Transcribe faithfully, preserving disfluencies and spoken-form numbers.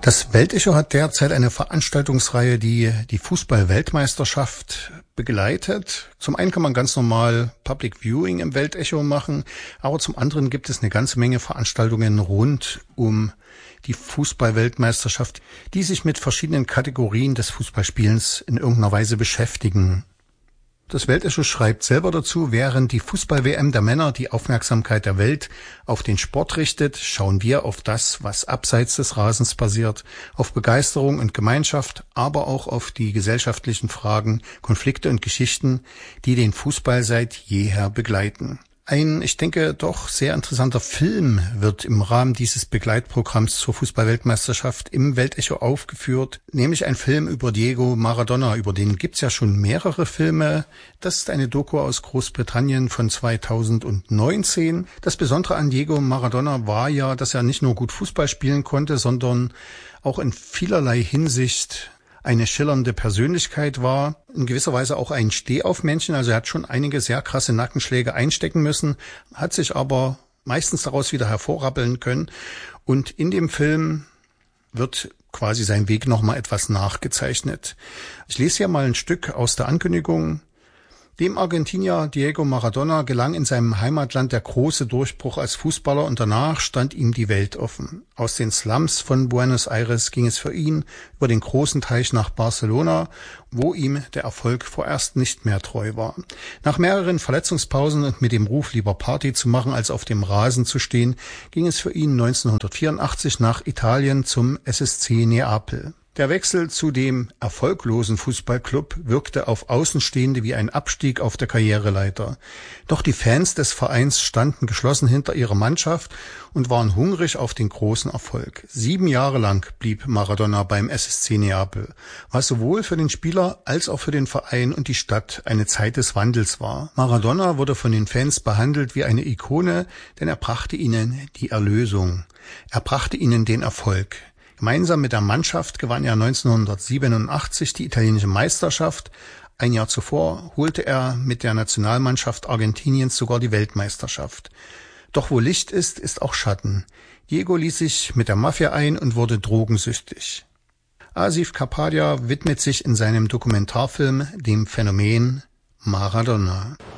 Das Weltecho hat derzeit eine Veranstaltungsreihe, die die Fußball-Weltmeisterschaft begleitet. Zum einen kann man ganz normal Public Viewing im Weltecho machen, aber zum anderen gibt es eine ganze Menge Veranstaltungen rund um die Fußball-Weltmeisterschaft, die sich mit verschiedenen Kategorien des Fußballspielens in irgendeiner Weise beschäftigen. Das Weltecho schreibt selber dazu: Während die Fußball-W M der Männer die Aufmerksamkeit der Welt auf den Sport richtet, schauen wir auf das, was abseits des Rasens passiert, auf Begeisterung und Gemeinschaft, aber auch auf die gesellschaftlichen Fragen, Konflikte und Geschichten, die den Fußball seit jeher begleiten. Ein, ich denke, doch sehr interessanter Film wird im Rahmen dieses Begleitprogramms zur Fußball-Weltmeisterschaft im Weltecho aufgeführt, nämlich ein Film über Diego Maradona. Über den gibt's ja schon mehrere Filme. Das ist eine Doku aus Großbritannien von zweitausendneunzehn. Das Besondere an Diego Maradona war ja, dass er nicht nur gut Fußball spielen konnte, sondern auch in vielerlei Hinsicht eine schillernde Persönlichkeit war, in gewisser Weise auch ein Stehaufmännchen, also er hat schon einige sehr krasse Nackenschläge einstecken müssen, hat sich aber meistens daraus wieder hervorrappeln können, und in dem Film wird quasi sein Weg nochmal etwas nachgezeichnet. Ich lese hier mal ein Stück aus der Ankündigung. Dem Argentinier Diego Maradona gelang in seinem Heimatland der große Durchbruch als Fußballer und danach stand ihm die Welt offen. Aus den Slums von Buenos Aires ging es für ihn über den großen Teich nach Barcelona, wo ihm der Erfolg vorerst nicht mehr treu war. Nach mehreren Verletzungspausen und mit dem Ruf, lieber Party zu machen, als auf dem Rasen zu stehen, ging es für ihn neunzehnhundertvierundachtzig nach Italien zum S S C Neapel. Der Wechsel zu dem erfolglosen Fußballclub wirkte auf Außenstehende wie ein Abstieg auf der Karriereleiter. Doch die Fans des Vereins standen geschlossen hinter ihrer Mannschaft und waren hungrig auf den großen Erfolg. Sieben Jahre lang blieb Maradona beim S S C Neapel, was sowohl für den Spieler als auch für den Verein und die Stadt eine Zeit des Wandels war. Maradona wurde von den Fans behandelt wie eine Ikone, denn er brachte ihnen die Erlösung. Er brachte ihnen den Erfolg. Gemeinsam mit der Mannschaft gewann er neunzehnhundertsiebenundachtzig die italienische Meisterschaft. Ein Jahr zuvor holte er mit der Nationalmannschaft Argentiniens sogar die Weltmeisterschaft. Doch wo Licht ist, ist auch Schatten. Diego ließ sich mit der Mafia ein und wurde drogensüchtig. Asif Kapadia widmet sich in seinem Dokumentarfilm dem Phänomen Maradona.